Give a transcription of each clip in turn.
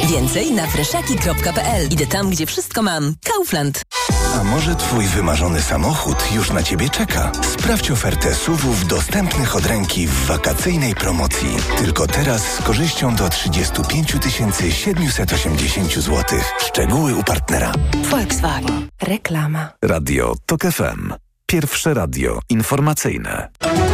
Więcej na freszaki.pl. Idę tam, gdzie wszystko mam. Kaufland. A może twój wymarzony samochód już na ciebie czeka? Sprawdź ofertę SUV-ów dostępnych od ręki w wakacyjnej promocji. Tylko teraz z korzyścią do 35 780 zł. Szczegóły u partnera. Volkswagen. Reklama. Radio TOK FM. Pierwsze radio informacyjne.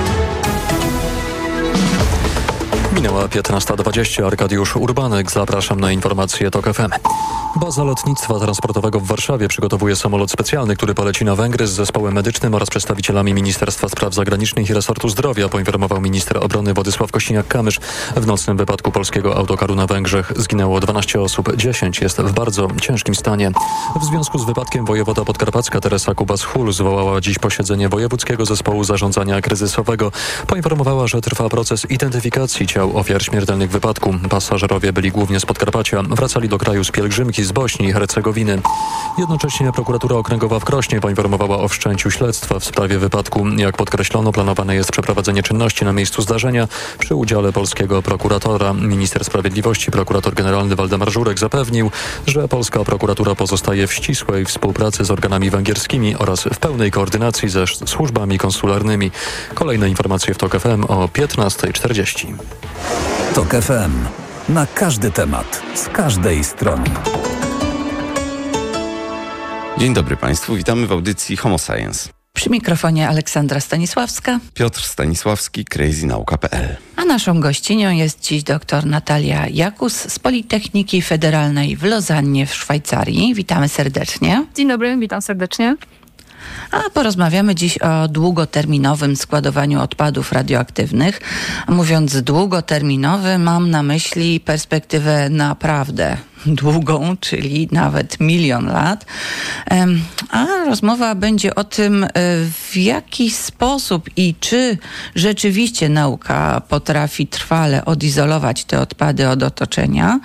Minęła 15:20. Arkadiusz Urbanek. Zapraszam na informacje TOK FM. Baza Lotnictwa Transportowego w Warszawie przygotowuje samolot specjalny, który poleci na Węgry z zespołem medycznym oraz przedstawicielami Ministerstwa Spraw Zagranicznych i Resortu Zdrowia, poinformował minister obrony Władysław Kosiniak-Kamysz. W nocnym wypadku polskiego autokaru na Węgrzech zginęło 12 osób, 10 jest w bardzo ciężkim stanie. W związku z wypadkiem wojewoda podkarpacka Teresa Kubas-Hul zwołała dziś posiedzenie Wojewódzkiego Zespołu Zarządzania Kryzysowego. Poinformowała, że trwa proces identyfikacji ciał ofiar śmiertelnych wypadku. Pasażerowie byli głównie z Podkarpacia, wracali do kraju z pielgrzymki z Bośni i Hercegowiny. Jednocześnie prokuratura okręgowa w Krośnie poinformowała o wszczęciu śledztwa w sprawie wypadku. Jak podkreślono, planowane jest przeprowadzenie czynności na miejscu zdarzenia przy udziale polskiego prokuratora. Minister Sprawiedliwości, prokurator generalny Waldemar Żurek zapewnił, że polska prokuratura pozostaje w ścisłej współpracy z organami węgierskimi oraz w pełnej koordynacji ze służbami konsularnymi. Kolejne informacje w TOK FM o 15:40. TOK FM. Na każdy temat, z każdej strony. Dzień dobry Państwu, witamy w audycji Homo Science. Przy mikrofonie Aleksandra Stanisławska, Piotr Stanisławski, crazynauka.pl. A naszą gościnią jest dziś dr Natalia Jakus z Politechniki Federalnej w Lozannie w Szwajcarii. Witamy serdecznie. Dzień dobry, witam serdecznie. A porozmawiamy dziś o długoterminowym składowaniu odpadów radioaktywnych. Mówiąc długoterminowy, mam na myśli perspektywę naprawdę długą, czyli nawet 1 000 000 lat. A rozmowa będzie o tym, w jaki sposób i czy rzeczywiście nauka potrafi trwale odizolować te odpady od otoczenia.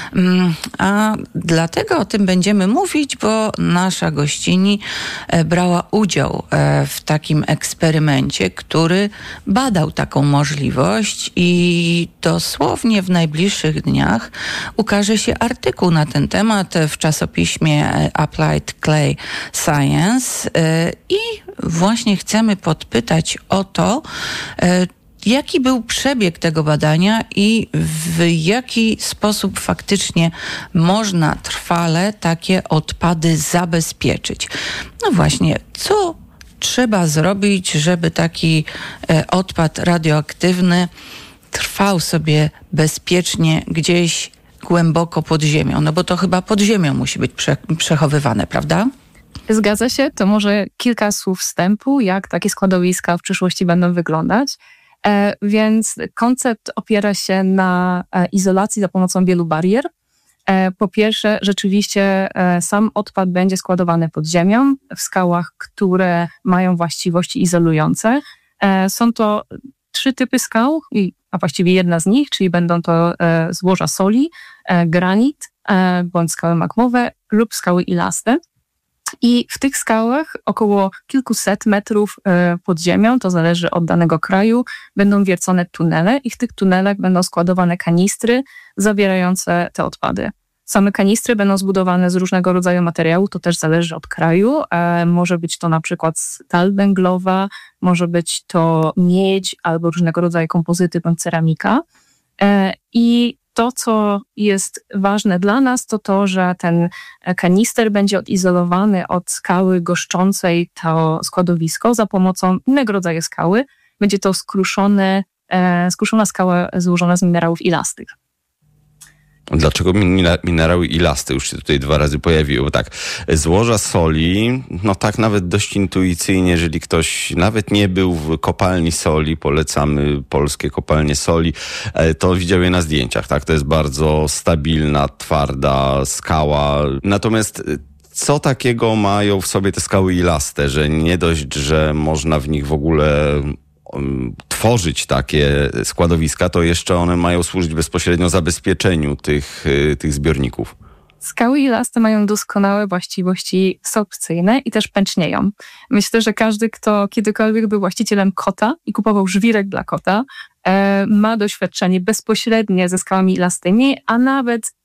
A dlatego o tym będziemy mówić, bo nasza gościni brała udział w takim eksperymencie, który badał taką możliwość i dosłownie w najbliższych dniach ukaże się artykuł na ten temat w czasopiśmie Applied Clay Science i właśnie chcemy podpytać o to, jaki był przebieg tego badania i w jaki sposób faktycznie można trwale takie odpady zabezpieczyć. No właśnie, co trzeba zrobić, żeby taki odpad radioaktywny trwał sobie bezpiecznie gdzieś głęboko pod ziemią? No bo to chyba pod ziemią musi być przechowywane, prawda? Zgadza się. To może kilka słów wstępu, jak takie składowiska w przyszłości będą wyglądać. Więc koncept opiera się na izolacji za pomocą wielu barier. Po pierwsze, rzeczywiście sam odpad będzie składowany pod ziemią, w skałach, które mają właściwości izolujące. Są to 3 typy skał, a właściwie jedna z nich, czyli będą to złoża soli, granit, bądź skały magmowe lub skały ilaste. I w tych skałach około kilkuset metrów pod ziemią, to zależy od danego kraju, będą wiercone tunele i w tych tunelach będą składowane kanistry zawierające te odpady. Same kanistry będą zbudowane z różnego rodzaju materiału, to też zależy od kraju. Może być to na przykład stal węglowa, może być to miedź albo różnego rodzaju kompozyty bądź ceramika. I to, co jest ważne dla nas, to to, że ten kanister będzie odizolowany od skały goszczącej to składowisko za pomocą innego rodzaju skały. Będzie to skruszona skała złożona z minerałów ilastych. Dlaczego minerały ilasty już się tutaj 2 razy pojawiły? Bo tak, złoża soli, no tak nawet dość intuicyjnie, jeżeli ktoś nawet nie był w kopalni soli, polecamy polskie kopalnie soli, to widział je na zdjęciach, tak? To jest bardzo stabilna, twarda skała. Natomiast co takiego mają w sobie te skały ilaste, że nie dość, że można w nich w ogóle tworzyć takie składowiska, to jeszcze one mają służyć bezpośrednio zabezpieczeniu tych zbiorników. Skały ilaste mają doskonałe właściwości sorpcyjne i też pęcznieją. Myślę, że każdy, kto kiedykolwiek był właścicielem kota i kupował żwirek dla kota, ma doświadczenie bezpośrednie ze skałami ilastymi, a nawet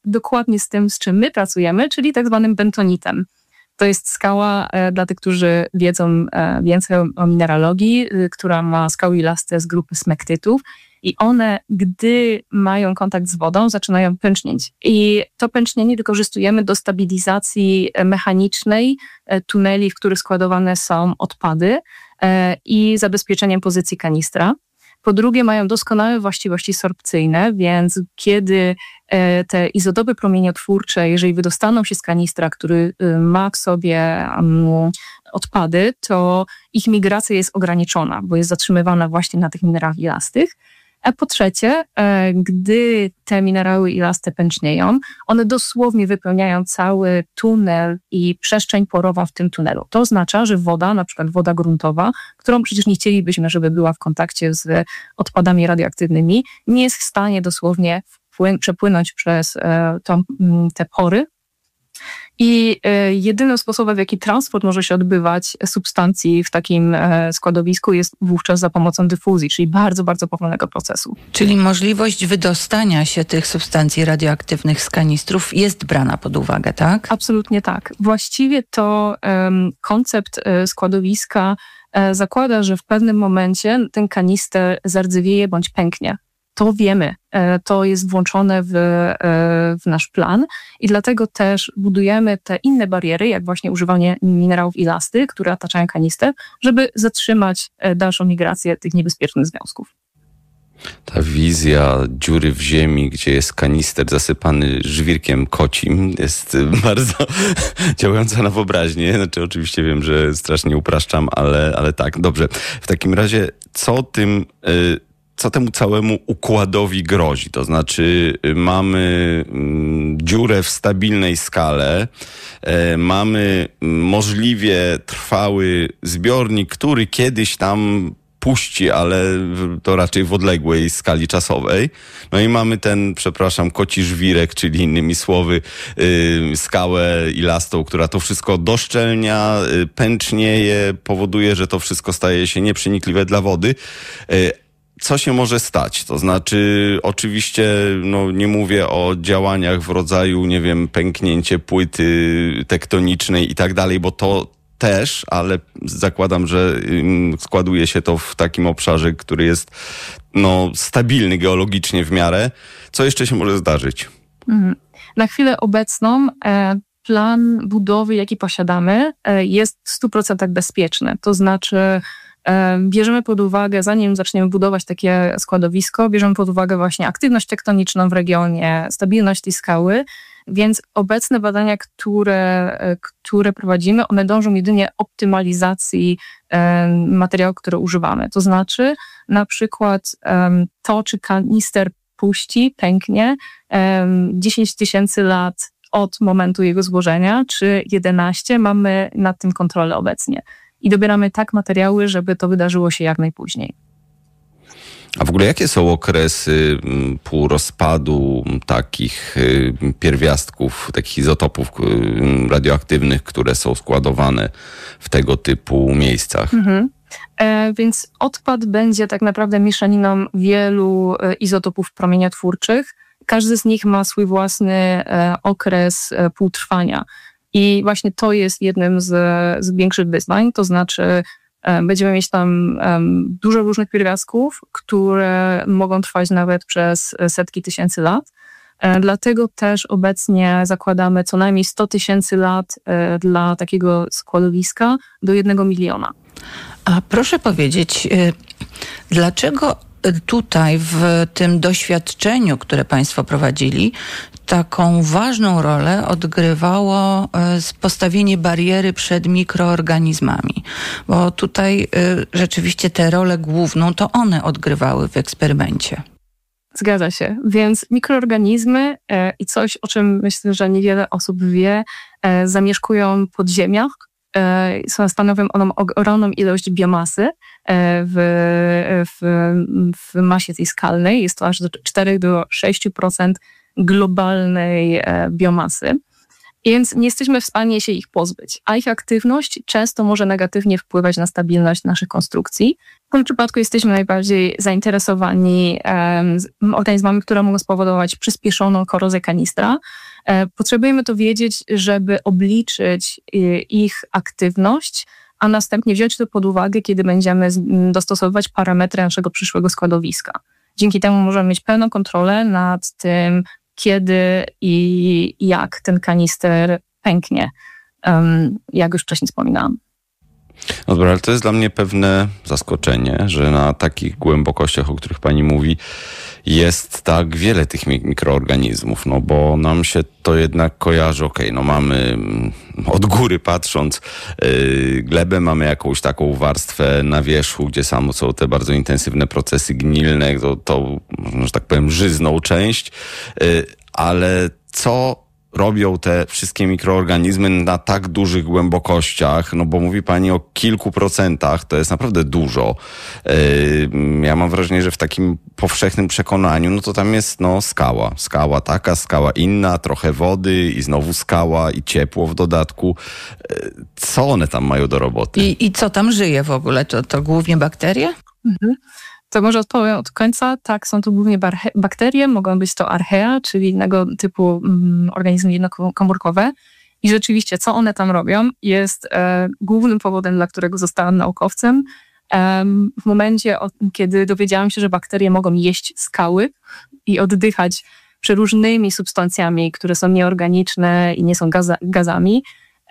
dokładnie z tym, z czym my pracujemy, czyli tak zwanym bentonitem. To jest skała, dla tych, którzy wiedzą więcej o mineralogii, która ma skały ilaste z grupy smektytów i one, gdy mają kontakt z wodą, zaczynają pęcznieć. I to pęcznienie wykorzystujemy do stabilizacji mechanicznej tuneli, w których składowane są odpady i zabezpieczeniem pozycji kanistra. Po drugie, mają doskonałe właściwości sorpcyjne, więc kiedy te izotopy promieniotwórcze, jeżeli wydostaną się z kanistra, który ma w sobie odpady, to ich migracja jest ograniczona, bo jest zatrzymywana właśnie na tych minerałach ilastych. A po trzecie, gdy te minerały ilaste pęcznieją, one dosłownie wypełniają cały tunel i przestrzeń porową w tym tunelu. To oznacza, że woda, na przykład woda gruntowa, którą przecież nie chcielibyśmy, żeby była w kontakcie z odpadami radioaktywnymi, nie jest w stanie dosłownie przepłynąć przez te pory. I jedynym sposobem, w jaki transport może się odbywać substancji w takim składowisku jest wówczas za pomocą dyfuzji, czyli bardzo, bardzo powolnego procesu. Czyli możliwość wydostania się tych substancji radioaktywnych z kanistrów jest brana pod uwagę, tak? Absolutnie tak. Właściwie to koncept składowiska zakłada, że w pewnym momencie ten kanister zardzewieje bądź pęknie. To wiemy, to jest włączone w nasz plan i dlatego też budujemy te inne bariery, jak właśnie używanie minerałów ilastych, które otaczają kanister, żeby zatrzymać dalszą migrację tych niebezpiecznych związków. Ta wizja dziury w ziemi, gdzie jest kanister zasypany żwirkiem kocim, jest bardzo działająca na wyobraźnię. Znaczy oczywiście wiem, że strasznie upraszczam, ale tak, dobrze. W takim razie co temu całemu układowi grozi? To znaczy mamy dziurę w stabilnej skale, mamy możliwie trwały zbiornik, który kiedyś tam puści, ale to raczej w odległej skali czasowej. No i mamy ten, koci żwirek, czyli innymi słowy skałę ilastą, która to wszystko doszczelnia, pęcznieje, powoduje, że to wszystko staje się nieprzenikliwe dla wody. Co się może stać? To znaczy, oczywiście, nie mówię o działaniach w rodzaju, pęknięcie płyty tektonicznej i tak dalej, bo to też, ale zakładam, że składuje się to w takim obszarze, który jest, stabilny geologicznie w miarę. Co jeszcze się może zdarzyć? Na chwilę obecną plan budowy, jaki posiadamy, jest w 100% bezpieczny. To znaczy, bierzemy pod uwagę, zanim zaczniemy budować takie składowisko, bierzemy pod uwagę właśnie aktywność tektoniczną w regionie, stabilność tej skały, więc obecne badania, które prowadzimy, one dążą jedynie optymalizacji materiału, który używamy. To znaczy na przykład to, czy kanister puści, pęknie 10 000 lat od momentu jego złożenia, czy 11, mamy nad tym kontrolę obecnie. I dobieramy tak materiały, żeby to wydarzyło się jak najpóźniej. A w ogóle jakie są okresy półrozpadu takich pierwiastków, takich izotopów radioaktywnych, które są składowane w tego typu miejscach? Więc odpad będzie tak naprawdę mieszaniną wielu izotopów promieniotwórczych. Każdy z nich ma swój własny okres półtrwania. I właśnie to jest jednym z większych wyzwań, to znaczy będziemy mieć tam dużo różnych pierwiastków, które mogą trwać nawet przez setki tysięcy lat. Dlatego też obecnie zakładamy co najmniej 100 000 lat dla takiego składowiska do 1 miliona. A proszę powiedzieć, dlaczego tutaj w tym doświadczeniu, które Państwo prowadzili, taką ważną rolę odgrywało postawienie bariery przed mikroorganizmami? Bo tutaj rzeczywiście tę rolę główną to one odgrywały w eksperymencie. Zgadza się. Więc mikroorganizmy i coś, o czym myślę, że niewiele osób wie, zamieszkują pod ziemiach, stanowią ogromną ilość biomasy w masie tej skalnej. Jest to aż do 4 do 6% globalnej biomasy. Więc nie jesteśmy w stanie się ich pozbyć, a ich aktywność często może negatywnie wpływać na stabilność naszych konstrukcji. W tym przypadku jesteśmy najbardziej zainteresowani organizmami, które mogą spowodować przyspieszoną korozję kanistra. Potrzebujemy to wiedzieć, żeby obliczyć ich aktywność, a następnie wziąć to pod uwagę, kiedy będziemy dostosowywać parametry naszego przyszłego składowiska. Dzięki temu możemy mieć pełną kontrolę nad tym, kiedy i jak ten kanister pęknie, jak już wcześniej wspominałam. No dobra, ale to jest dla mnie pewne zaskoczenie, że na takich głębokościach, o których pani mówi, jest tak wiele tych mikroorganizmów, no bo nam się to jednak kojarzy, no mamy od góry patrząc glebę, mamy jakąś taką warstwę na wierzchu, gdzie są te bardzo intensywne procesy gnilne, to że tak powiem żyzną część, ale co robią te wszystkie mikroorganizmy na tak dużych głębokościach, no bo mówi pani o kilku procentach, to jest naprawdę dużo. Ja mam wrażenie, że w takim powszechnym przekonaniu, no to tam jest skała taka, skała inna, trochę wody i znowu skała i ciepło w dodatku. Co one tam mają do roboty? I co tam żyje w ogóle? To głównie bakterie? Mhm. To może odpowiem od końca. Tak, są to głównie bakterie, mogą być to archea, czyli innego typu organizmy jednokomórkowe. I rzeczywiście, co one tam robią, jest głównym powodem, dla którego zostałam naukowcem. W momencie, kiedy dowiedziałam się, że bakterie mogą jeść skały i oddychać przeróżnymi substancjami, które są nieorganiczne i nie są gazami,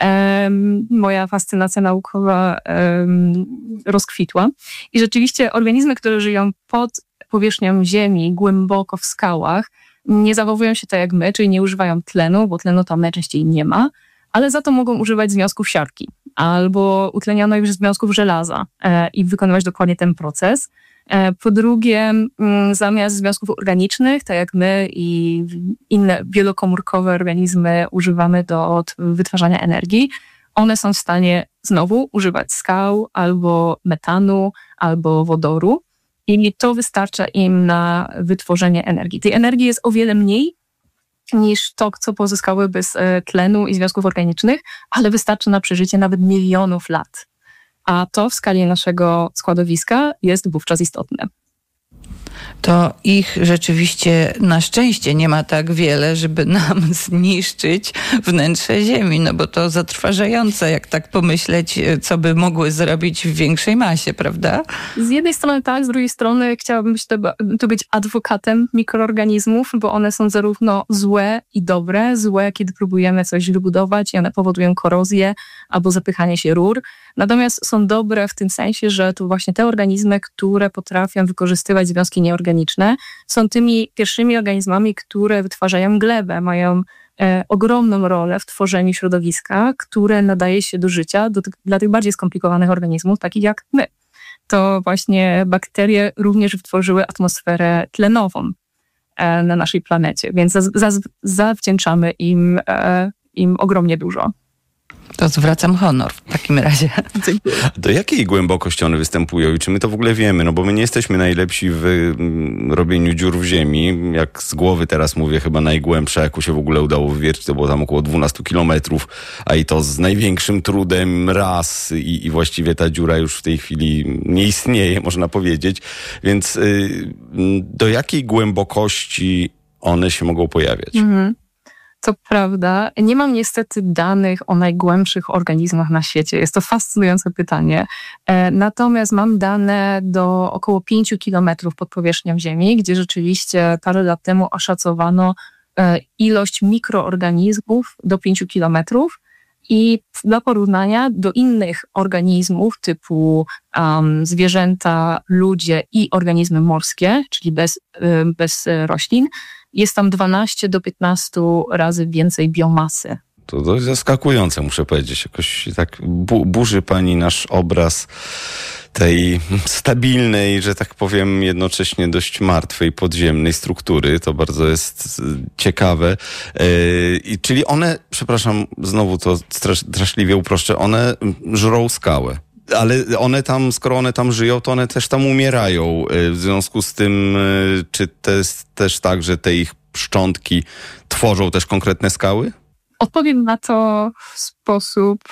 moja fascynacja naukowa rozkwitła. I rzeczywiście organizmy, które żyją pod powierzchnią Ziemi, głęboko w skałach, nie zachowują się tak jak my, czyli nie używają tlenu, bo tlenu tam najczęściej nie ma, ale za to mogą używać związków siarki albo utlenionych związków żelaza i wykonywać dokładnie ten proces. Po drugie, zamiast związków organicznych, tak jak my i inne wielokomórkowe organizmy używamy do wytwarzania energii, one są w stanie znowu używać skał albo metanu, albo wodoru i to wystarcza im na wytworzenie energii. Tej energii jest o wiele mniej niż to, co pozyskały bez tlenu i związków organicznych, ale wystarczy na przeżycie nawet milionów lat. A to w skali naszego składowiska jest wówczas istotne. To ich rzeczywiście na szczęście nie ma tak wiele, żeby nam zniszczyć wnętrze Ziemi, no bo to zatrważające, jak tak pomyśleć, co by mogły zrobić w większej masie, prawda? Z jednej strony tak, z drugiej strony chciałabym tu być adwokatem mikroorganizmów, bo one są zarówno złe i dobre. Złe, kiedy próbujemy coś wybudować i one powodują korozję albo zapychanie się rur. Natomiast są dobre w tym sensie, że to właśnie te organizmy, które potrafią wykorzystywać związki nieorganiczne, są tymi pierwszymi organizmami, które wytwarzają glebę, mają ogromną rolę w tworzeniu środowiska, które nadaje się do życia dla tych bardziej skomplikowanych organizmów, takich jak my. To właśnie bakterie również wytworzyły atmosferę tlenową na naszej planecie, więc zawdzięczamy im ogromnie dużo. To zwracam honor w takim razie. Do jakiej głębokości one występują i czy my to w ogóle wiemy? No bo my nie jesteśmy najlepsi w robieniu dziur w ziemi. Jak z głowy teraz mówię, chyba najgłębsza, jaką się w ogóle udało wywiercić, to było tam około 12 kilometrów, a i to z największym trudem raz i właściwie ta dziura już w tej chwili nie istnieje, można powiedzieć. Więc do jakiej głębokości one się mogą pojawiać? To prawda. Nie mam niestety danych o najgłębszych organizmach na świecie. Jest to fascynujące pytanie. Natomiast mam dane do około 5 kilometrów pod powierzchnią Ziemi, gdzie rzeczywiście parę lat temu oszacowano ilość mikroorganizmów do 5 kilometrów. I dla porównania do innych organizmów typu zwierzęta, ludzie i organizmy morskie, czyli bez roślin, jest tam 12 do 15 razy więcej biomasy. To dość zaskakujące, muszę powiedzieć. Jakoś tak burzy pani nasz obraz tej stabilnej, że tak powiem, jednocześnie dość martwej, podziemnej struktury. To bardzo jest ciekawe. Czyli one, przepraszam, znowu to straszliwie uproszczę, one żrą skałę. Ale one tam, skoro one tam żyją, to one też tam umierają. W związku z tym, czy to jest też tak, że te ich szczątki tworzą też konkretne skały? Odpowiem na to w sposób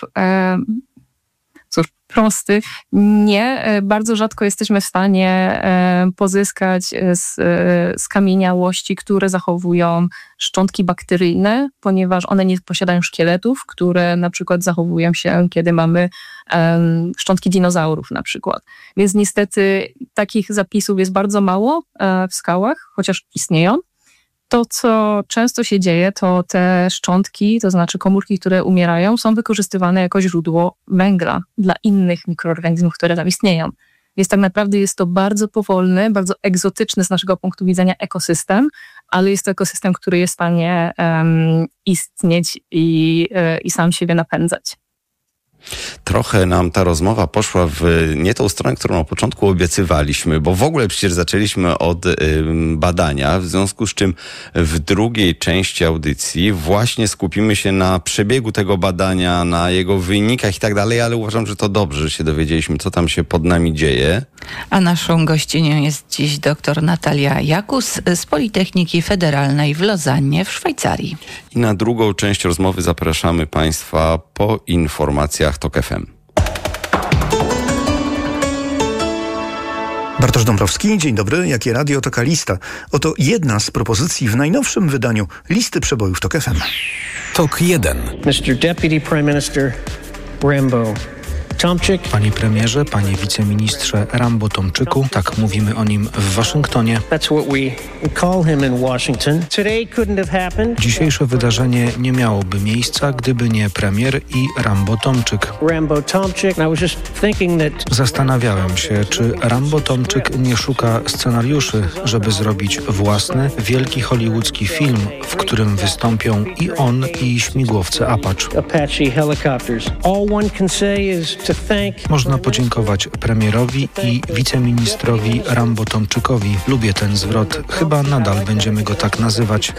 prosty. Nie. Bardzo rzadko jesteśmy w stanie pozyskać z skamieniałości, które zachowują szczątki bakteryjne, ponieważ one nie posiadają szkieletów, które na przykład zachowują się, kiedy mamy szczątki dinozaurów na przykład. Więc niestety takich zapisów jest bardzo mało w skałach, chociaż istnieją. To, co często się dzieje, to te szczątki, to znaczy komórki, które umierają, są wykorzystywane jako źródło węgla dla innych mikroorganizmów, które tam istnieją. Więc tak naprawdę jest to bardzo powolny, bardzo egzotyczny z naszego punktu widzenia ekosystem, ale jest to ekosystem, który jest w stanie istnieć i sam siebie napędzać. Trochę nam ta rozmowa poszła w nie tą stronę, którą na początku obiecywaliśmy, bo w ogóle przecież zaczęliśmy od badania, w związku z czym w drugiej części audycji właśnie skupimy się na przebiegu tego badania, na jego wynikach i tak dalej, ale uważam, że to dobrze, że się dowiedzieliśmy, co tam się pod nami dzieje. A naszą gościnią jest dziś dr Natalia Jakus z Politechniki Federalnej w Lozannie w Szwajcarii. I na drugą część rozmowy zapraszamy Państwa po informacjach TOK FM. Bartosz Dąbrowski, dzień dobry. Jakie radio, taka lista. Oto jedna z propozycji w najnowszym wydaniu listy przebojów TOK FM. TOK 1. Mr. Deputy Prime Minister Rambo Tomczyk. Panie premierze, panie wiceministrze Rambo Tomczyku, tak mówimy o nim w Waszyngtonie. Dzisiejsze wydarzenie nie miałoby miejsca, gdyby nie premier i Rambo Tomczyk. Zastanawiałem się, czy Rambo Tomczyk nie szuka scenariuszy, żeby zrobić własny, wielki hollywoodzki film, w którym wystąpią i on, i śmigłowce Apache. Można podziękować premierowi i wiceministrowi Rambo Tomczykowi. Lubię ten zwrot. Chyba nadal będziemy go tak nazywać.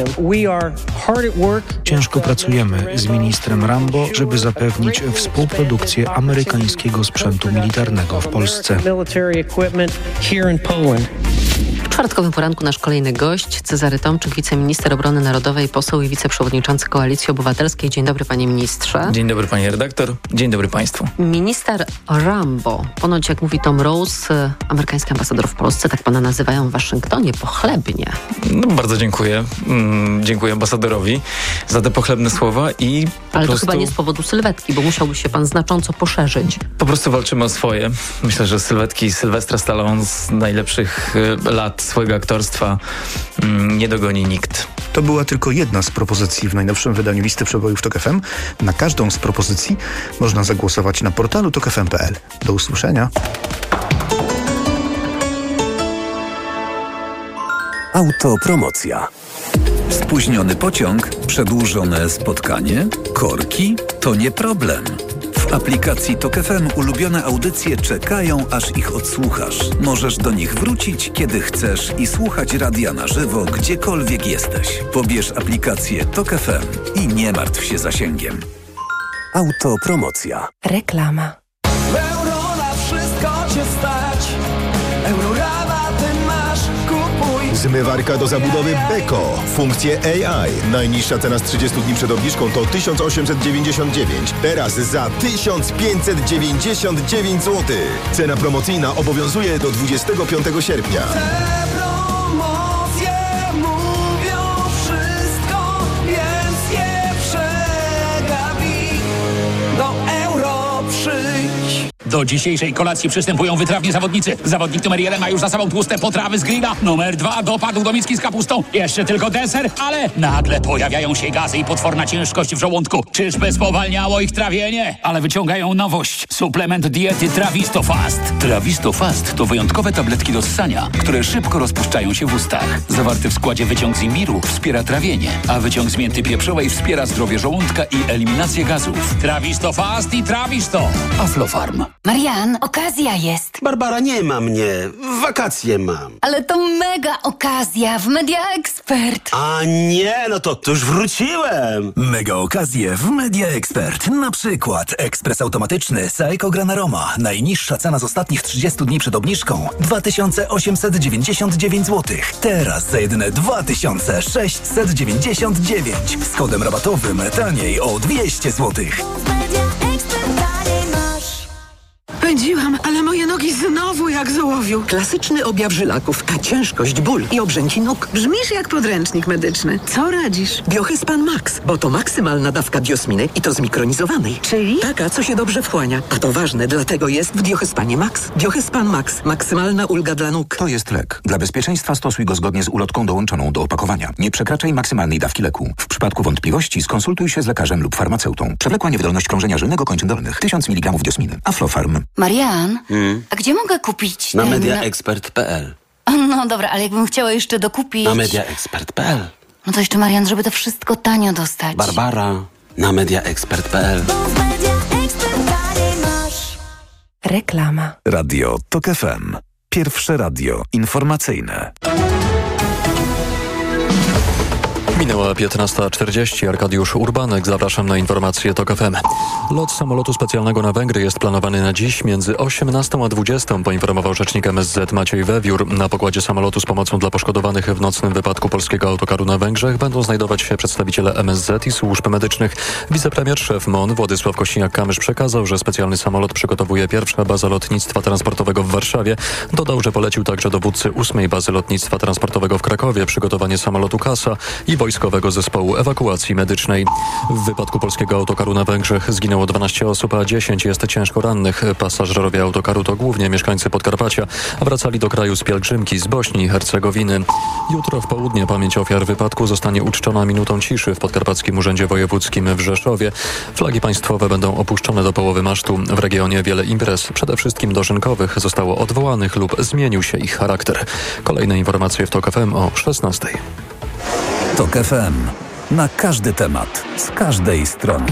Ciężko pracujemy z ministrem Rambo, żeby zapewnić współprodukcję amerykańskiego sprzętu militarnego w Polsce. W czwartkowym poranku nasz kolejny gość, Cezary Tomczyk, wiceminister obrony narodowej, poseł i wiceprzewodniczący Koalicji Obywatelskiej. Dzień dobry, panie ministrze. Dzień dobry, pani redaktor. Dzień dobry państwu. Minister Rambo. Ponoć, jak mówi Tom Rose, amerykański ambasador w Polsce, tak pana nazywają w Waszyngtonie, pochlebnie. No, bardzo dziękuję. Dziękuję ambasadorowi za te pochlebne słowa i ale to chyba nie z powodu sylwetki, bo musiałby się pan znacząco poszerzyć. Po prostu walczymy o swoje. Myślę, że sylwetki Sylwestra Stallone z najlepszych lat swojego aktorstwa nie dogoni nikt. To była tylko jedna z propozycji w najnowszym wydaniu listy przebojów TOK FM. Na każdą z propozycji można zagłosować na portalu tokfm.pl. Do usłyszenia. Autopromocja. Spóźniony pociąg, przedłużone spotkanie, korki to nie problem. W aplikacji TOK FM ulubione audycje czekają, aż ich odsłuchasz. Możesz do nich wrócić, kiedy chcesz i słuchać radia na żywo, gdziekolwiek jesteś. Pobierz aplikację TOK FM i nie martw się zasięgiem. Autopromocja. Reklama. Euro na wszystko cię stać. Eurorabaty masz, kupuj. Zmywarka do zabudowy Beko. Funkcje AI. Najniższa cena z 30 dni przed obniżką to 1899. Teraz za 1599 zł. Cena promocyjna obowiązuje do 25 sierpnia. Te promocje mówią wszystko, więc je przegapi. Do Euro przyjdź. Do dzisiejszej kolacji przystępują wytrawni zawodnicy. Zawodnik numer 1 ma już za sobą tłuste potrawy z grilla. Numer 2 dopadł do miski z kapustą. Jeszcze tylko deser, ale nagle pojawiają się gazy i potworna ciężkość w żołądku. Czyżby spowalniało ich trawienie? Ale wyciągają nowość. Suplement diety Trawisto Fast. Trawisto Fast to wyjątkowe tabletki do ssania, które szybko rozpuszczają się w ustach. Zawarty w składzie wyciąg z imbiru wspiera trawienie, a wyciąg z mięty pieprzowej wspiera zdrowie żołądka i eliminację gazów. Trawisto Fast i Trawisto. Aflofarm. Marian, okazja jest. Barbara, nie ma mnie. Wakacje mam. Ale to mega okazja w Media Expert. A nie, no to już wróciłem. Mega okazje w Media Expert. Na przykład ekspres automatyczny Saeco Granaroma. Najniższa cena z ostatnich 30 dni przed obniżką 2899 zł. Teraz za jedyne 2699. Z kodem rabatowym taniej o 200 zł. Pędziłam, ale moje nogi znowu jak z ołowiu. Klasyczny objaw żylaków, a ciężkość, ból i obrzęki nóg. Brzmisz jak podręcznik medyczny. Co radzisz? Biohyspan Max, bo to maksymalna dawka biosminy i to zmikronizowanej. Czyli? Taka, co się dobrze wchłania. A to ważne, dlatego jest w Biohyspanie Max. Biohyspan Max. Maksymalna ulga dla nóg. To jest lek. Dla bezpieczeństwa stosuj go zgodnie z ulotką dołączoną do opakowania. Nie przekraczaj maksymalnej dawki leku. W przypadku wątpliwości skonsultuj się z lekarzem lub farmaceutą. Przewlekła niewydolność krążenia żylnego kończyn dolnych. 1000 mg biosminy. Aflofarm. Marian, a gdzie mogę kupić Na ten... mediaexpert.pl. No dobra, ale jakbym chciała jeszcze dokupić... Na mediaexpert.pl. No to jeszcze, Marian, żeby to wszystko tanio dostać. Barbara, na mediaexpert.pl. Reklama. Radio TOK FM. Pierwsze radio informacyjne. Minęła 15:40. Arkadiusz Urbanek. Zapraszam na informacje TOK FM. Lot samolotu specjalnego na Węgry jest planowany na dziś między 18 a 20, poinformował rzecznik MSZ Maciej Wewiór. Na pokładzie samolotu z pomocą dla poszkodowanych w nocnym wypadku polskiego autokaru na Węgrzech będą znajdować się przedstawiciele MSZ i służb medycznych. Wicepremier szef MON Władysław Kośniak-Kamysz przekazał, że specjalny samolot przygotowuje pierwsza baza lotnictwa transportowego w Warszawie. Dodał, że polecił także dowódcy 8. bazy lotnictwa transportowego w Krakowie przygotowanie samolotu Kasa i Wojskowego Zespołu Ewakuacji Medycznej. W wypadku polskiego autokaru na Węgrzech zginęło 12 osób, a 10 jest ciężko rannych. Pasażerowie autokaru to głównie mieszkańcy Podkarpacia, a wracali do kraju z pielgrzymki z Bośni i Hercegowiny. Jutro w południe pamięć ofiar wypadku zostanie uczczona minutą ciszy w Podkarpackim Urzędzie Wojewódzkim w Rzeszowie. Flagi państwowe będą opuszczone do połowy masztu. W regionie wiele imprez, przede wszystkim dożynkowych, zostało odwołanych lub zmienił się ich charakter. Kolejne informacje w TOK FM o 16:00. TOK FM. Na każdy temat, z każdej strony.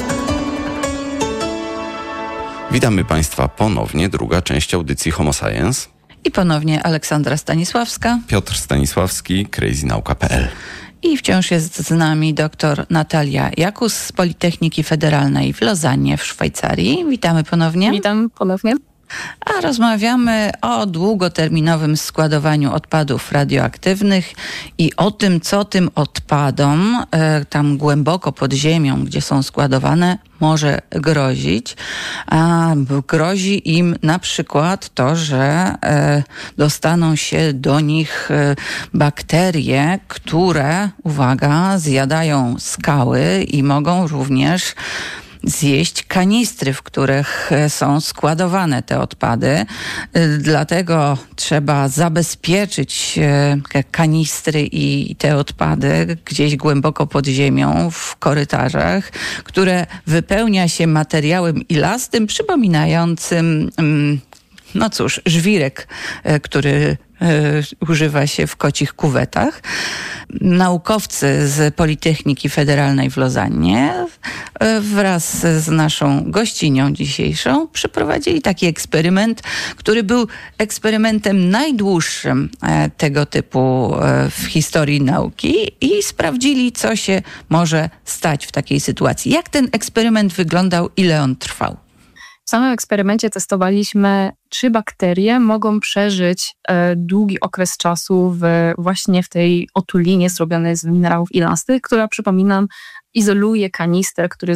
Witamy Państwa ponownie. Druga część audycji Homo Science. I ponownie Aleksandra Stanisławska. Piotr Stanisławski, crazynauka.pl. I wciąż jest z nami dr Natalia Jakus z Politechniki Federalnej w Lozannie w Szwajcarii. Witamy ponownie. Witam ponownie. A rozmawiamy o długoterminowym składowaniu odpadów radioaktywnych i o tym, co tym odpadom tam głęboko pod ziemią, gdzie są składowane, może grozić. A grozi im na przykład to, że dostaną się do nich bakterie, które, uwaga, zjadają skały i mogą również zjeść kanistry, w których są składowane te odpady. Dlatego trzeba zabezpieczyć kanistry i te odpady gdzieś głęboko pod ziemią, w korytarzach, które wypełnia się materiałem ilastym, przypominającym, no cóż, żwirek, który używa się w kocich kuwetach. Naukowcy z Politechniki Federalnej w Lozannie wraz z naszą gościnią dzisiejszą przeprowadzili taki eksperyment, który był eksperymentem najdłuższym tego typu w historii nauki i sprawdzili, co się może stać w takiej sytuacji. Jak ten eksperyment wyglądał, ile on trwał? W samym eksperymencie testowaliśmy, czy bakterie mogą przeżyć długi okres czasu właśnie w tej otulinie zrobionej z minerałów ilastych, która, przypominam, izoluje kanister, który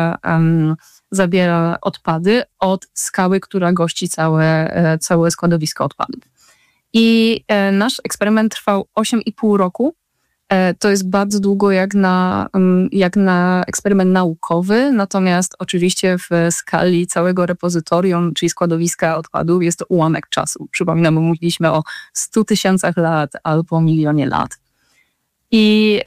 zabiera odpady od skały, która gości całe składowisko odpadów. I nasz eksperyment trwał 8,5 roku. To jest bardzo długo jak na eksperyment naukowy, natomiast oczywiście w skali całego repozytorium, czyli składowiska odpadów, jest to ułamek czasu. Przypominam, mówiliśmy o 100 000 lat albo milionie lat. I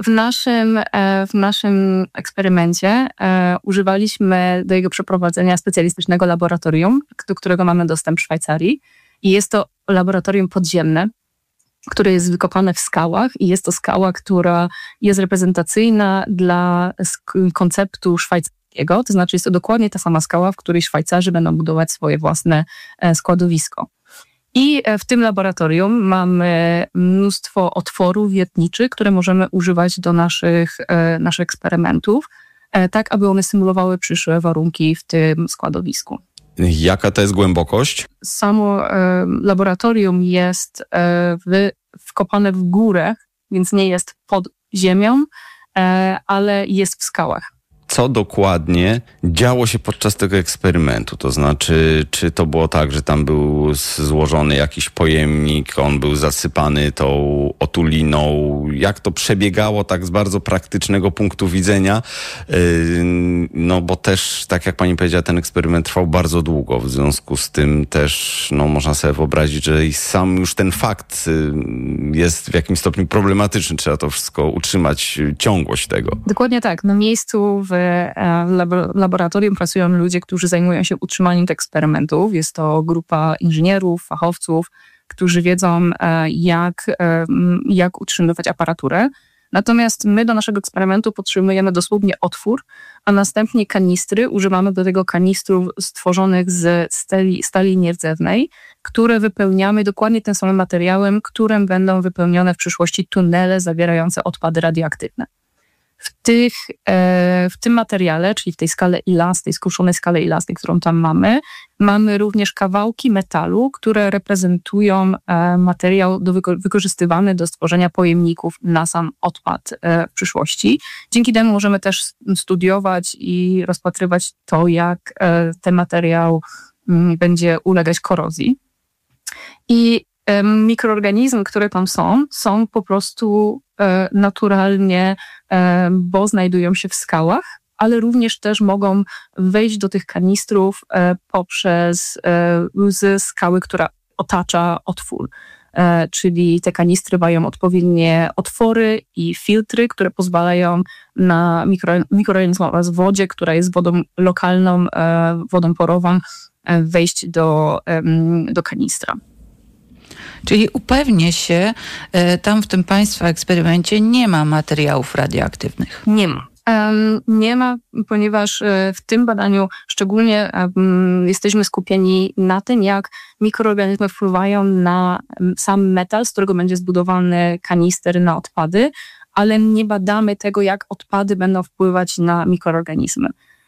w naszym eksperymencie używaliśmy do jego przeprowadzenia specjalistycznego laboratorium, do którego mamy dostęp w Szwajcarii. I jest to laboratorium podziemne, które jest wykopane w skałach i jest to skała, która jest reprezentacyjna dla konceptu wszystkiego, to znaczy jest to dokładnie ta sama skała, w której Szwajcarzy będą budować swoje własne składowisko. I w tym laboratorium mamy mnóstwo otworów wiertniczych, które możemy używać do naszych eksperymentów, tak aby one symulowały przyszłe warunki w tym składowisku. Jaka to jest głębokość? Samo laboratorium jest wkopane w górę, więc nie jest pod ziemią, ale jest w skałach. Co dokładnie działo się podczas tego eksperymentu? To znaczy, czy to było tak, że tam był złożony jakiś pojemnik, on był zasypany tą otuliną? Jak to przebiegało tak z bardzo praktycznego punktu widzenia? No bo też, tak jak pani powiedziała, ten eksperyment trwał bardzo długo. W związku z tym też można sobie wyobrazić, że i sam już ten fakt jest w jakimś stopniu problematyczny. Trzeba to wszystko utrzymać, ciągłość tego. Dokładnie tak. Na miejscu w laboratorium pracują ludzie, którzy zajmują się utrzymaniem tych eksperymentów. Jest to grupa inżynierów, fachowców, którzy wiedzą, jak utrzymywać aparaturę. Natomiast my do naszego eksperymentu potrzebujemy dosłownie otwór, a następnie kanistry. Używamy do tego kanistrów stworzonych z stali nierdzewnej, które wypełniamy dokładnie tym samym materiałem, którym będą wypełnione w przyszłości tunele zawierające odpady radioaktywne. W tym materiale, czyli w tej skale ILAS, tej skruszonej skale ILAS, którą tam mamy również kawałki metalu, które reprezentują materiał wykorzystywany do stworzenia pojemników na sam odpad w przyszłości. Dzięki temu możemy też studiować i rozpatrywać to, jak ten materiał będzie ulegać korozji. I mikroorganizmy, które tam są po prostu naturalnie, bo znajdują się w skałach, ale również też mogą wejść do tych kanistrów poprzez z skały, która otacza otwór. Czyli te kanistry mają odpowiednie otwory i filtry, które pozwalają na mikroorganizm oraz wodzie, która jest wodą lokalną, wodą porową, wejść do kanistra. Czyli upewnię się, tam w tym państwa eksperymencie nie ma materiałów radioaktywnych. Nie ma. Nie ma, ponieważ w tym badaniu szczególnie jesteśmy skupieni na tym, jak mikroorganizmy wpływają na sam metal, z którego będzie zbudowany kanister na odpady, ale nie badamy tego, jak odpady będą wpływać na mikroorganizmy.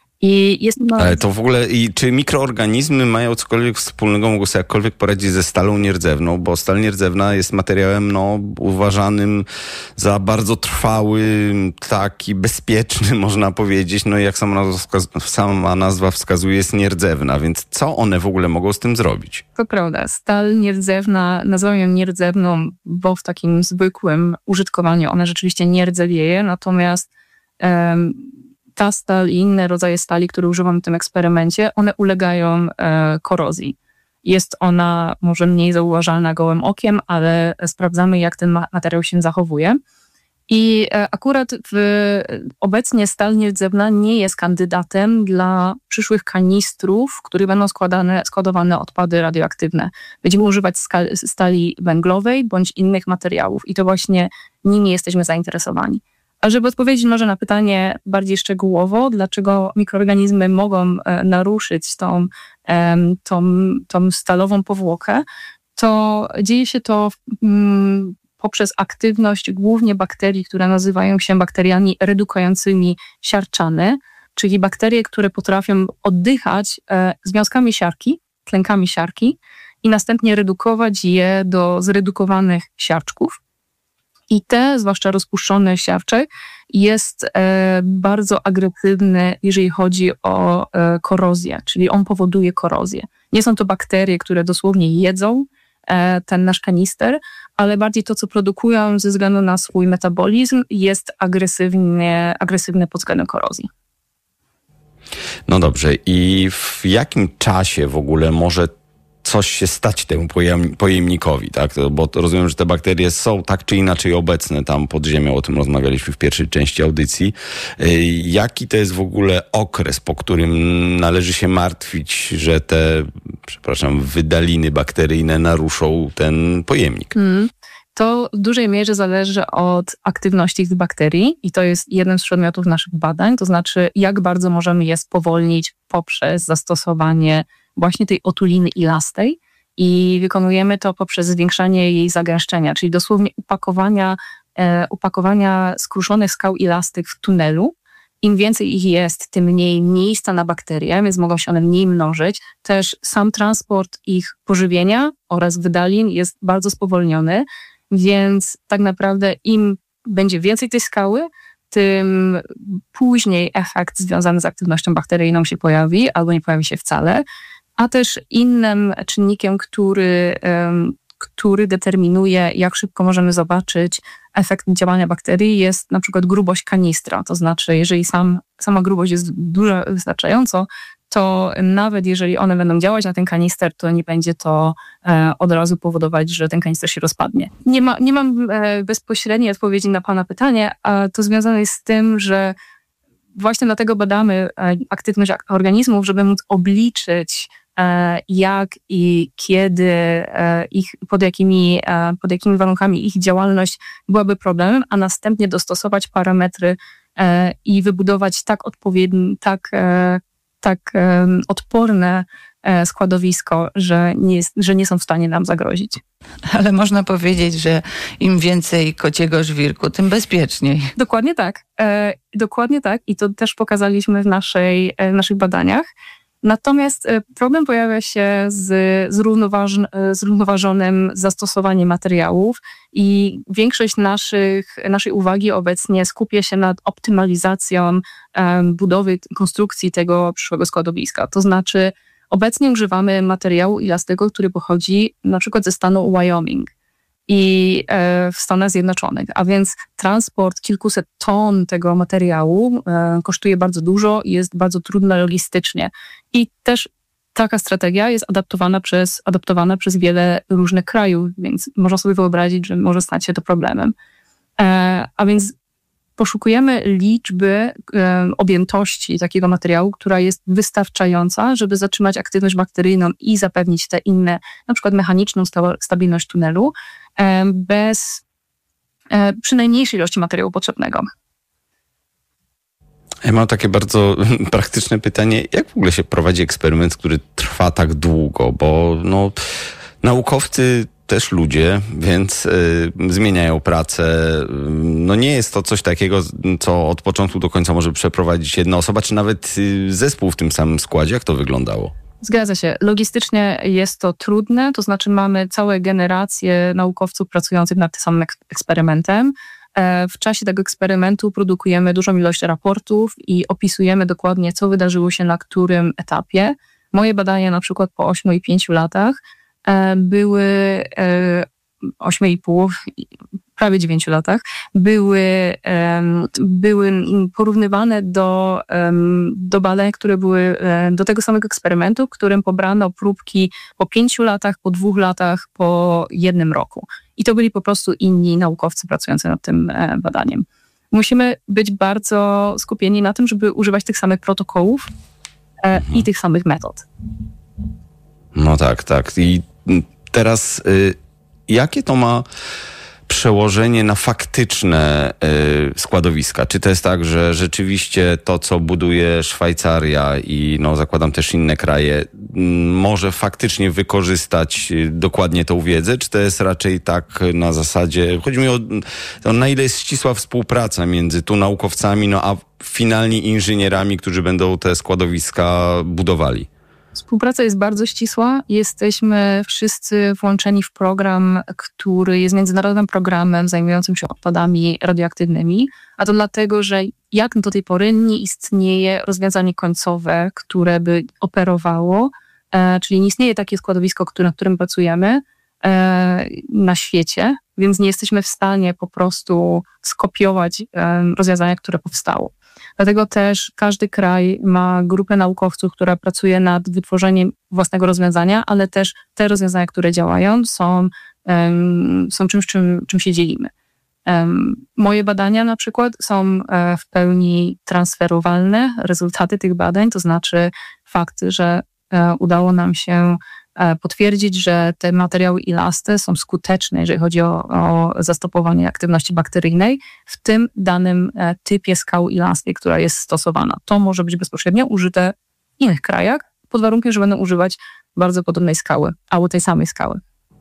Ale to w ogóle, czy mikroorganizmy mają cokolwiek wspólnego, mogą sobie jakkolwiek poradzić ze stalą nierdzewną, bo stal nierdzewna jest materiałem uważanym za bardzo trwały, taki bezpieczny, można powiedzieć, jak sama nazwa wskazuje, jest nierdzewna, więc co one w ogóle mogą z tym zrobić? To prawda, stal nierdzewna, nazywam ją nierdzewną, bo w takim zwykłym użytkowaniu ona rzeczywiście nie rdzewieje, natomiast ta stal i inne rodzaje stali, które używam w tym eksperymencie, one ulegają korozji. Jest ona może mniej zauważalna gołym okiem, ale sprawdzamy, jak ten materiał się zachowuje. I akurat obecnie stal nierdzewna nie jest kandydatem dla przyszłych kanistrów, w których będą składowane odpady radioaktywne. Będziemy używać stali węglowej bądź innych materiałów i to właśnie nimi jesteśmy zainteresowani. A żeby odpowiedzieć może na pytanie bardziej szczegółowo, dlaczego mikroorganizmy mogą naruszyć tą stalową powłokę, to dzieje się to poprzez aktywność głównie bakterii, które nazywają się bakteriami redukującymi siarczane, czyli bakterie, które potrafią oddychać związkami siarki, tlenkami siarki i następnie redukować je do zredukowanych siarczków. I te, zwłaszcza rozpuszczone siarcze, jest bardzo agresywny, jeżeli chodzi o korozję, czyli on powoduje korozję. Nie są to bakterie, które dosłownie jedzą ten nasz kanister, ale bardziej to, co produkują ze względu na swój metabolizm, jest agresywne pod względem korozji. No dobrze, i w jakim czasie w ogóle może coś się stać temu pojemnikowi, tak? Bo rozumiem, że te bakterie są tak czy inaczej obecne tam pod ziemią, o tym rozmawialiśmy w pierwszej części audycji. Jaki to jest w ogóle okres, po którym należy się martwić, że te, wydaliny bakteryjne naruszą ten pojemnik? To w dużej mierze zależy od aktywności tych bakterii i to jest jeden z przedmiotów naszych badań, to znaczy jak bardzo możemy je spowolnić poprzez zastosowanie właśnie tej otuliny ilastej i wykonujemy to poprzez zwiększanie jej zagęszczenia, czyli dosłownie upakowania skruszonych skał ilastych w tunelu. Im więcej ich jest, tym mniej miejsca na bakterie, więc mogą się one mniej mnożyć. Też sam transport ich pożywienia oraz wydalin jest bardzo spowolniony, więc tak naprawdę im będzie więcej tej skały, tym później efekt związany z aktywnością bakteryjną się pojawi albo nie pojawi się wcale. A też innym czynnikiem, który determinuje, jak szybko możemy zobaczyć efekt działania bakterii, jest na przykład grubość kanistra. To znaczy, jeżeli sama grubość jest duża wystarczająco, to nawet jeżeli one będą działać na ten kanister, to nie będzie to od razu powodować, że ten kanister się rozpadnie. Nie mam bezpośredniej odpowiedzi na Pana pytanie, a to związane jest z tym, że właśnie dlatego badamy aktywność organizmów, żeby móc obliczyć, jak i kiedy pod jakimi warunkami ich działalność byłaby problemem, a następnie dostosować parametry i wybudować tak odporne składowisko, że nie są w stanie nam zagrozić. Ale można powiedzieć, że im więcej kociego żwirku, tym bezpieczniej. Dokładnie tak i to też pokazaliśmy w naszych badaniach. Natomiast problem pojawia się z zrównoważonym zastosowaniem materiałów i większość naszej uwagi obecnie skupia się nad optymalizacją budowy, konstrukcji tego przyszłego składowiska. To znaczy obecnie używamy materiału ilastego, który pochodzi na przykład ze stanu Wyoming i w Stanach Zjednoczonych, a więc transport kilkuset ton tego materiału kosztuje bardzo dużo i jest bardzo trudno logistycznie. I też taka strategia jest adaptowana przez wiele różnych krajów, więc można sobie wyobrazić, że może stać się to problemem. A więc poszukujemy liczby objętości takiego materiału, która jest wystarczająca, żeby zatrzymać aktywność bakteryjną i zapewnić te inne, na przykład mechaniczną stabilność tunelu, przy najmniejszej ilości materiału potrzebnego. Ja mam takie bardzo praktyczne pytanie. Jak w ogóle się prowadzi eksperyment, który trwa tak długo? Bo naukowcy też ludzie, więc zmieniają pracę. Nie jest to coś takiego, co od początku do końca może przeprowadzić jedna osoba, czy nawet zespół w tym samym składzie. Jak to wyglądało? Zgadza się. Logistycznie jest to trudne, to znaczy mamy całe generacje naukowców pracujących nad tym samym eksperymentem. W czasie tego eksperymentu produkujemy dużą ilość raportów i opisujemy dokładnie, co wydarzyło się na którym etapie. Moje badania na przykład po 8 i 5 latach były 8,5, prawie 9 latach, były porównywane do badań, które były do tego samego eksperymentu, w którym pobrano próbki po 5 latach, po 2 latach, po 1 roku. I to byli po prostu inni naukowcy pracujący nad tym badaniem. Musimy być bardzo skupieni na tym, żeby używać tych samych protokołów i tych samych metod. No tak. I teraz jakie to ma przełożenie na faktyczne składowiska? Czy to jest tak, że rzeczywiście to, co buduje Szwajcaria i zakładam też inne kraje, może faktycznie wykorzystać dokładnie tą wiedzę? Czy to jest raczej tak na zasadzie, chodzi mi o na ile jest ścisła współpraca między tu naukowcami, a finalnie inżynierami, którzy będą te składowiska budowali? Współpraca jest bardzo ścisła. Jesteśmy wszyscy włączeni w program, który jest międzynarodowym programem zajmującym się odpadami radioaktywnymi, a to dlatego, że jak do tej pory nie istnieje rozwiązanie końcowe, które by operowało, czyli nie istnieje takie składowisko, nad którym pracujemy na świecie, więc nie jesteśmy w stanie po prostu skopiować rozwiązania, które powstało. Dlatego też każdy kraj ma grupę naukowców, która pracuje nad wytworzeniem własnego rozwiązania, ale też te rozwiązania, które działają, są czymś, czym się dzielimy. Moje badania na przykład są w pełni transferowalne. Rezultaty tych badań, to znaczy fakt, że udało nam się potwierdzić, że te materiały ilaste są skuteczne, jeżeli chodzi o zastopowanie aktywności bakteryjnej w tym danym typie skały ilastej, która jest stosowana. To może być bezpośrednio użyte w innych krajach, pod warunkiem, że będą używać bardzo podobnej skały, albo tej samej skały.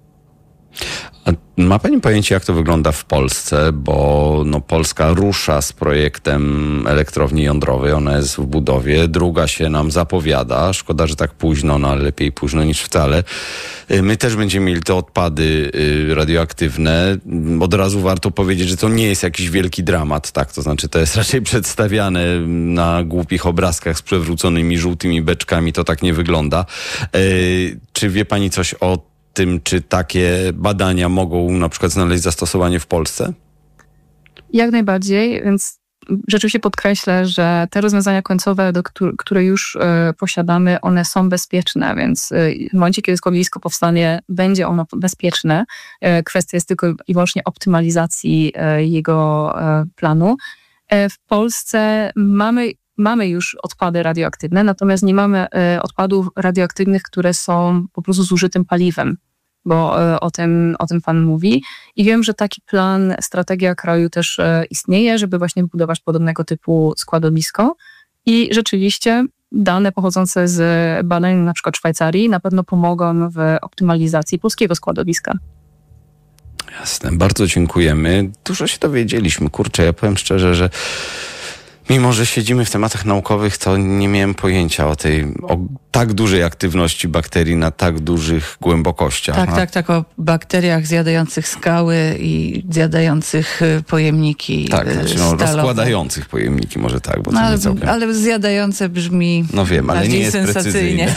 A ma pani pojęcie, jak to wygląda w Polsce? Bo Polska rusza z projektem elektrowni jądrowej, ona jest w budowie, druga się nam zapowiada. Szkoda, że tak późno, ale lepiej późno niż wcale. My też będziemy mieli te odpady radioaktywne. Od razu warto powiedzieć, że to nie jest jakiś wielki dramat, tak? To znaczy, to jest raczej przedstawiane na głupich obrazkach z przewróconymi żółtymi beczkami, to tak nie wygląda. Czy wie pani coś o tym, czy takie badania mogą na przykład znaleźć zastosowanie w Polsce? Jak najbardziej, więc rzeczywiście podkreślę, że te rozwiązania końcowe, które już posiadamy, one są bezpieczne, więc w momencie, kiedy składowisko powstanie, będzie ono bezpieczne. Kwestia jest tylko i wyłącznie optymalizacji jego planu. W Polsce mamy już odpady radioaktywne, natomiast nie mamy odpadów radioaktywnych, które są po prostu zużytym paliwem, bo o tym pan mówi. I wiem, że taki plan, strategia kraju też istnieje, żeby właśnie budować podobnego typu składowisko. I rzeczywiście dane pochodzące z badań na przykład Szwajcarii na pewno pomogą w optymalizacji polskiego składowiska. Jasne, bardzo dziękujemy. Dużo się dowiedzieliśmy. Kurczę, ja powiem szczerze, że mimo że siedzimy w tematach naukowych, to nie miałem pojęcia o tak dużej aktywności bakterii na tak dużych głębokościach. Tak, o bakteriach zjadających skały i zjadających pojemniki stalowe. Rozkładających pojemniki, może tak, bo to nie całkiem... Ale zjadające brzmi wiem, ale nie jest sensacyjnie.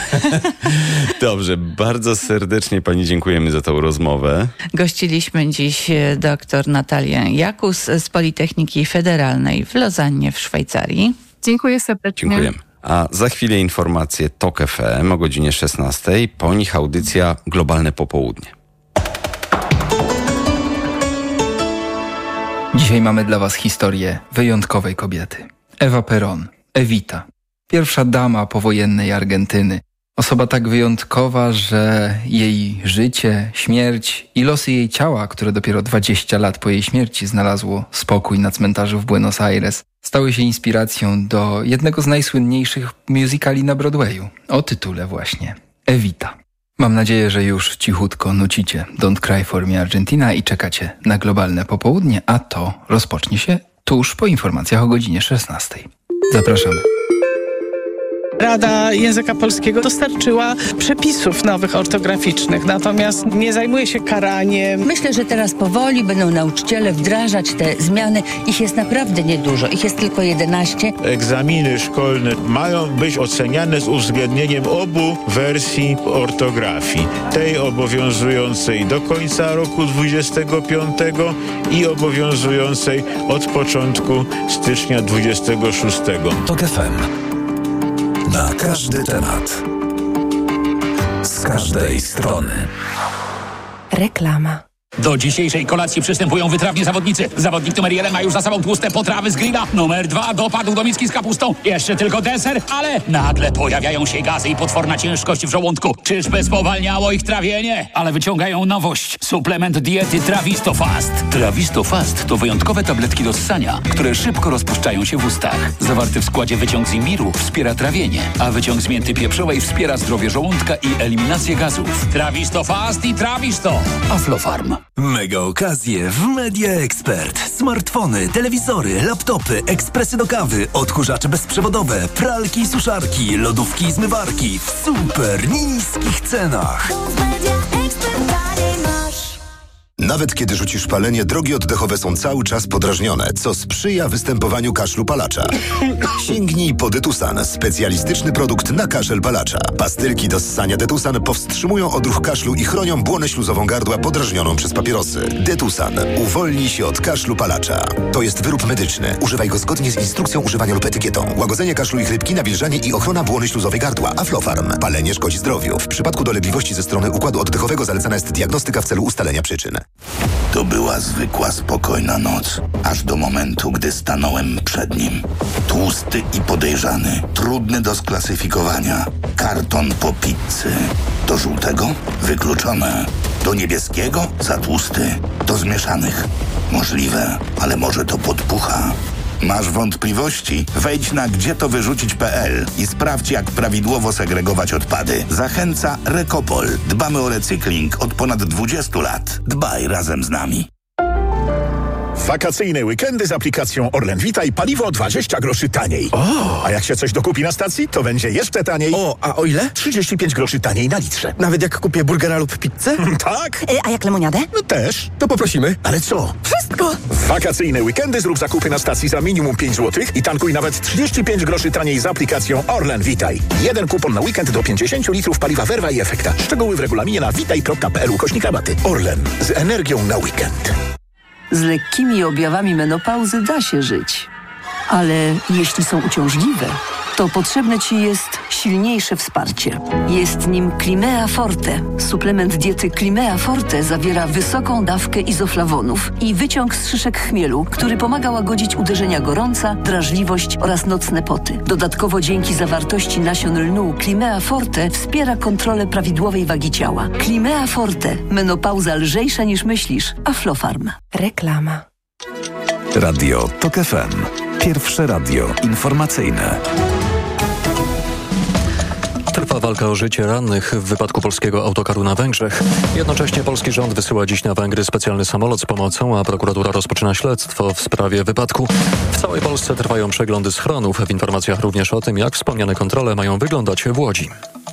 Dobrze, bardzo serdecznie pani dziękujemy za tą rozmowę. Gościliśmy dziś dr Natalię Jakus z Politechniki Federalnej w Lozannie w Szwajcarii. Dziękuję serdecznie. Dziękujemy. A za chwilę informacje TOK FM o godzinie 16. Po nich audycja Globalne Popołudnie. Dzisiaj mamy dla was historię wyjątkowej kobiety. Ewa Perón, Evita. Pierwsza dama powojennej Argentyny. Osoba tak wyjątkowa, że jej życie, śmierć i losy jej ciała, które dopiero 20 lat po jej śmierci znalazło spokój na cmentarzu w Buenos Aires, stały się inspiracją do jednego z najsłynniejszych musicali na Broadwayu, o tytule właśnie Evita. Mam nadzieję, że już cichutko nucicie Don't Cry For Me Argentina i czekacie na globalne popołudnie, a to rozpocznie się tuż po informacjach o godzinie 16. Zapraszamy. Rada Języka Polskiego dostarczyła przepisów nowych ortograficznych, natomiast nie zajmuje się karaniem. Myślę, że teraz powoli będą nauczyciele wdrażać te zmiany. Ich jest naprawdę niedużo, ich jest tylko 11. Egzaminy szkolne mają być oceniane z uwzględnieniem obu wersji ortografii. Tej obowiązującej do końca roku 25 i obowiązującej od początku stycznia 26. TOK FM. Na każdy temat. Z każdej strony. Reklama. Do dzisiejszej kolacji przystępują wytrawni zawodnicy. Zawodnik numer 1 ma już za sobą tłuste potrawy z grilla. Numer 2 dopadł do miski z kapustą. Jeszcze tylko deser, ale nagle pojawiają się gazy i potworna ciężkość w żołądku. Czyżby spowalniało ich trawienie? Ale wyciągają nowość. Suplement diety Trawisto Fast. Trawisto Fast to wyjątkowe tabletki do ssania, które szybko rozpuszczają się w ustach. Zawarty w składzie wyciąg z imbiru wspiera trawienie, a wyciąg z mięty pieprzowej wspiera zdrowie żołądka i eliminację gazów. Trawisto Fast i Trawisto. Aflofarm. Mega okazje w Media Expert. Smartfony, telewizory, laptopy, ekspresy do kawy, odkurzacze bezprzewodowe, pralki i suszarki, lodówki i zmywarki w super niskich cenach. Nawet kiedy rzucisz palenie, drogi oddechowe są cały czas podrażnione, co sprzyja występowaniu kaszlu palacza. Sięgnij po Detusan, specjalistyczny produkt na kaszel palacza. Pastylki do ssania Detusan powstrzymują odruch kaszlu i chronią błonę śluzową gardła podrażnioną przez papierosy. Detusan. Uwolnij się od kaszlu palacza. To jest wyrób medyczny. Używaj go zgodnie z instrukcją używania lub etykietą. Łagodzenie kaszlu i chrypki, nawilżanie i ochrona błony śluzowej gardła. Aflofarm. Palenie szkodzi zdrowiu. W przypadku dolegliwości ze strony układu oddechowego zalecana jest diagnostyka w celu ustalenia przyczyn. To była zwykła, spokojna noc, aż do momentu, gdy stanąłem przed nim. Tłusty i podejrzany, trudny do sklasyfikowania. Karton po pizzy. Do żółtego? Wykluczone. Do niebieskiego? Za tłusty. Do zmieszanych? Możliwe, ale może to podpucha. Masz wątpliwości? Wejdź na gdzietowyrzucić.pl i sprawdź, jak prawidłowo segregować odpady. Zachęca Recopol. Dbamy o recykling od ponad 20 lat. Dbaj razem z nami. Wakacyjne weekendy z aplikacją Orlen Vitaj paliwo 20 groszy taniej. A jak się coś dokupi na stacji, to będzie jeszcze taniej. A o ile? 35 groszy taniej na litrze. Nawet jak kupię burgera lub pizzę? Tak. A jak lemoniadę? No też. To poprosimy. Ale co? Wszystko! W wakacyjne weekendy zrób zakupy na stacji za minimum 5 zł i tankuj nawet 35 groszy taniej z aplikacją Orlen Vitaj. Jeden kupon na weekend do 50 litrów paliwa Verva i Efekta. Szczegóły w regulaminie na vitaj.pl/rabaty. Orlen. Z energią na weekend. Z lekkimi objawami menopauzy da się żyć. Ale jeśli są uciążliwe, to potrzebne Ci jest silniejsze wsparcie. Jest nim Climea Forte. Suplement diety Climea Forte zawiera wysoką dawkę izoflawonów i wyciąg z szyszek chmielu, który pomaga łagodzić uderzenia gorąca, drażliwość oraz nocne poty. Dodatkowo dzięki zawartości nasion lnu Climea Forte wspiera kontrolę prawidłowej wagi ciała. Climea Forte. Menopauza lżejsza niż myślisz. Aflofarm. Reklama. Radio TOK FM. Pierwsze radio informacyjne. Trwa walka o życie rannych w wypadku polskiego autokaru na Węgrzech. Jednocześnie polski rząd wysyła dziś na Węgry specjalny samolot z pomocą, a prokuratura rozpoczyna śledztwo w sprawie wypadku. W całej Polsce trwają przeglądy schronów. W informacjach również o tym, jak wspomniane kontrole mają wyglądać w Łodzi.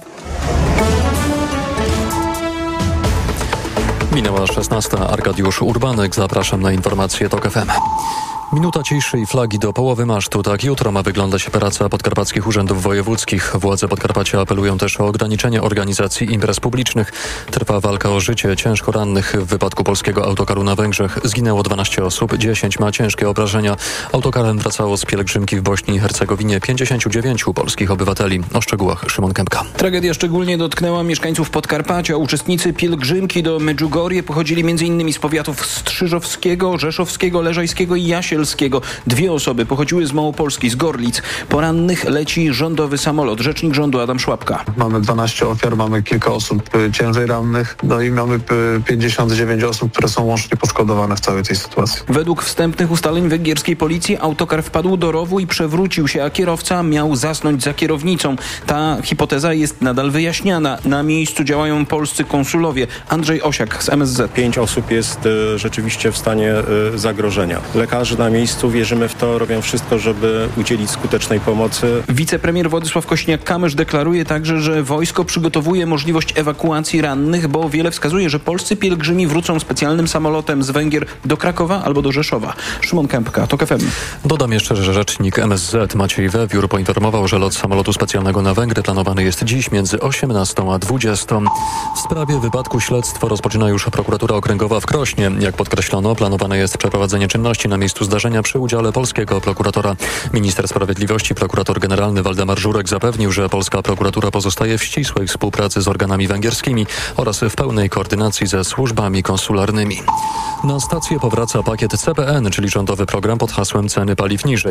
Minęła 16. Arkadiusz Urbanek. Zapraszam na informacje TOK FM. Minuta ciszy i flagi do połowy masztu. Tak jutro ma wyglądać praca podkarpackich urzędów wojewódzkich. Władze Podkarpacia apelują też o ograniczenie organizacji imprez publicznych. Trwa walka o życie ciężko rannych w wypadku polskiego autokaru na Węgrzech. Zginęło 12 osób, 10 ma ciężkie obrażenia. Autokarem wracało z pielgrzymki w Bośni i Hercegowinie 59 polskich obywateli. O szczegółach Szymon Kępka. Tragedia szczególnie dotknęła mieszkańców Podkarpacia. Uczestnicy pielgrzymki do Medjugorje pochodzili m.in. z powiatów strzyżowskiego, rzeszowskiego, leżajskiego i jasielskiego. 2 osoby pochodziły z Małopolski, z Gorlic. Po rannych leci rządowy samolot. Rzecznik rządu Adam Szłapka. Mamy 12 ofiar, mamy kilka osób ciężej rannych, no i mamy 59 osób, które są łącznie poszkodowane w całej tej sytuacji. Według wstępnych ustaleń węgierskiej policji autokar wpadł do rowu i przewrócił się, a kierowca miał zasnąć za kierownicą. Ta hipoteza jest nadal wyjaśniana. Na miejscu działają polscy konsulowie. Andrzej Osiak z MSZ. 5 osób jest rzeczywiście w stanie zagrożenia. Lekarze na miejscu, wierzymy w to, robią wszystko, żeby udzielić skutecznej pomocy. Wicepremier Władysław Kośniak-Kamysz deklaruje także, że wojsko przygotowuje możliwość ewakuacji rannych, bo wiele wskazuje, że polscy pielgrzymi wrócą specjalnym samolotem z Węgier do Krakowa albo do Rzeszowa. Szymon Kępka, TOK FM. Dodam jeszcze, że rzecznik MSZ Maciej Wewiór poinformował, że lot samolotu specjalnego na Węgry planowany jest dziś między 18 a 20. W sprawie wypadku śledztwo rozpoczyna już prokuratura okręgowa w Krośnie. Jak podkreślono, planowane jest przeprowadzenie czynności na miejscu zdarzenia przy udziale polskiego prokuratora. Minister Sprawiedliwości, prokurator generalny Waldemar Żurek zapewnił, że polska prokuratura pozostaje w ścisłej współpracy z organami węgierskimi oraz w pełnej koordynacji ze służbami konsularnymi. Na stację powraca pakiet CPN, czyli rządowy program pod hasłem ceny paliw niżej.